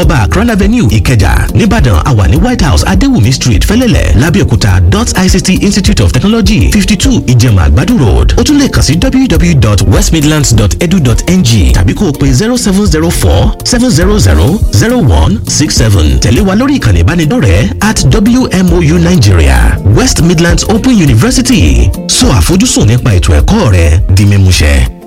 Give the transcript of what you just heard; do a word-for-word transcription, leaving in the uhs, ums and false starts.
Ọba Akran Avenue Ìkẹjà. Nìbàdàn àwa ní White House Adéwùmí Street Fẹ́lẹ́lẹ̀. Lábẹ́òkúta dot I C T Institute of Technology fifty two Ìjẹ̀mà Àgbàdo Road. Ó tún lè kàn sí w w w dot west midlands dot edu dot n g tàbí kó o pè zero seven zero four seven zero zero zero one six seven. Tẹ̀lé wa lórí ìkànnì ìbánidọ́rẹ̀ẹ́ at W M O U Nigeria. West Midlands Open University. Sọ àfojúsùn nípa ètò ẹ̀kọ́ rẹ di mímúṣẹ.